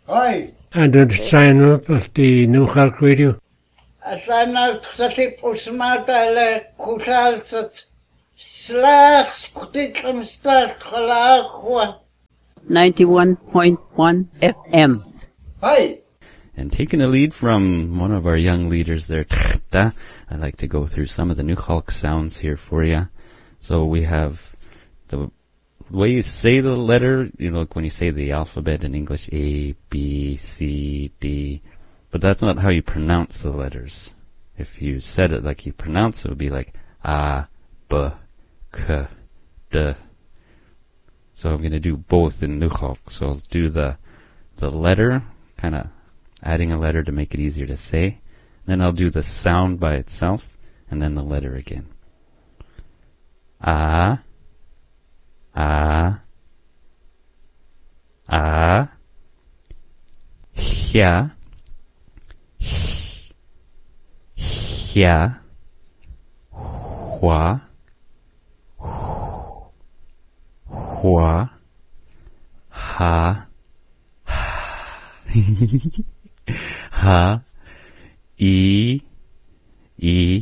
Hi. And to sign up at the New Hulk Radio. Asana ksatip usmatale kusalsat slach kutitlum start khalaqwa 91.1 FM. Hi. And taking a lead from one of our young leaders there, I'd like to go through some of the New Hulk sounds here for you. So we have the way you say the letter, like when you say the alphabet in English, A, B, C, D, but that's not how you pronounce the letters. If you said it like you pronounce it, it would be like A, B, K, D. So I'm going to do both in New Hulk. So I'll do the letter, kind of adding a letter to make it easier to say. Then I'll do the sound by itself, and then the letter again. A, A, A, Hya, Hya, Hua, Hua, Ha, Ha, E, E,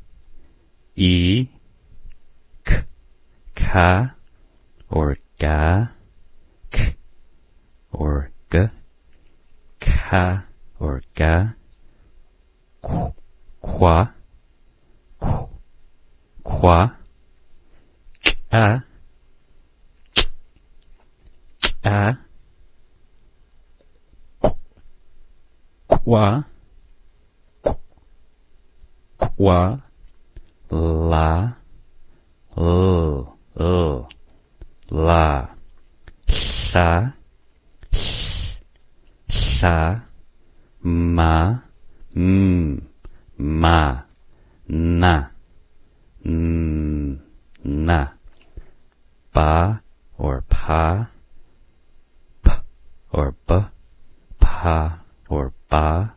E, K, Ka, or Ga, K, or G, Ka, or Ga, Qu, Qua, Qu, Qua, Ka, Ka, Qua, Qua, La, La, Sha, Sha, Ma, Ma, Na, Na, Ba, or Pa, P, or B, Pa, or Ba,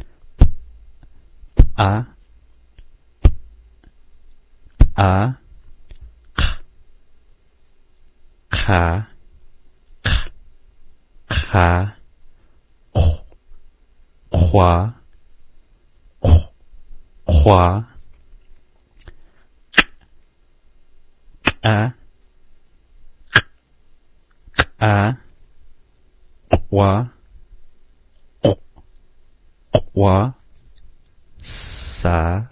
A, A, Ka, Ka, Hua, Hua, A, Hua, Hua, Sa,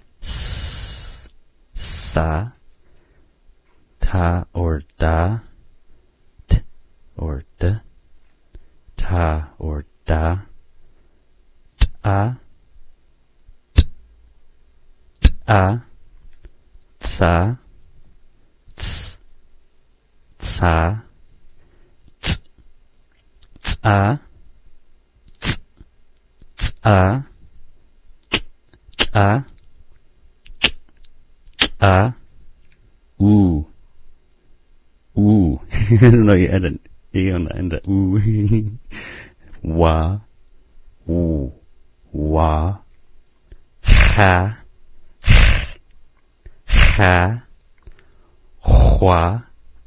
Sa, Ta, or Da, T, or D, Ta, or Da, Ta, Ta, Tsa, Ts, Tsa, Ts, Tsa, Ts, Tsa, Tsa, Tsa, Ooh. Ooh. I don't know, you add an A on the end of ooh. Wa. Ooh. Wa. Ha. Ha. Hua.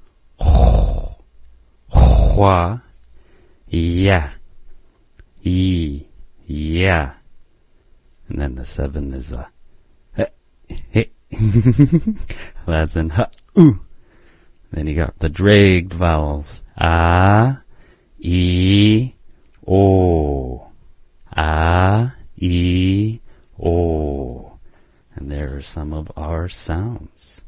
Hua. Ya. Yi. Ya. And then the 7 is hey. That's in ha. Ooh. Then you got the dragged vowels. A, E, O. A, E, O. And there are some of our sounds.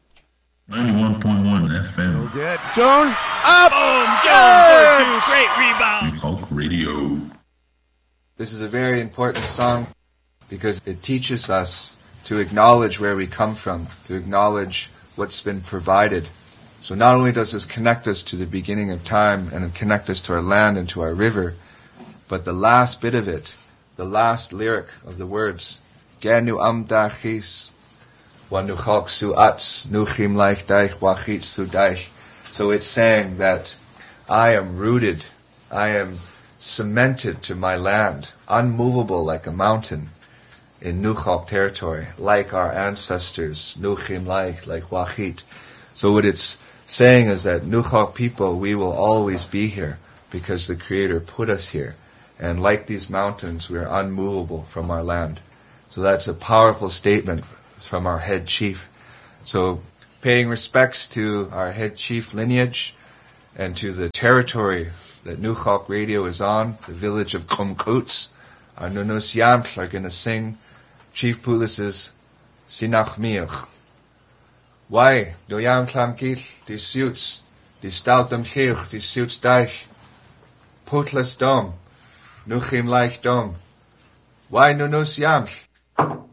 91.1 FM. Go get Joan up! Boom! Joan, 4-2, great rebound. New Hulk Radio. This is a very important song because it teaches us to acknowledge where we come from, to acknowledge what's been provided. So not only does this connect us to the beginning of time and connect us to our land and to our river, but the last bit of it, the last lyric of the words, Genu amdachis, wa nuchok suats, nuchim laich daich, wachit sudaich. So it's saying that I am rooted, I am cemented to my land, unmovable like a mountain in Nuchok territory, like our ancestors, Nuchim like Wachit. So what it's saying is that Nuchok people, we will always be here, because the Creator put us here. And like these mountains, we are unmovable from our land. So that's a powerful statement from our head chief. So paying respects to our head chief lineage and to the territory that Nuxalk Radio is on, the village of Kumkuts, our Nunus Yamtl are going to sing Chief Poulis's Sinach Miach. Why do Yamtlam Gil, die suits, die stoutem Kirch, die suits Deich, Putles Dom, Nuchim Leich Dom. Why Nunus Yamtl?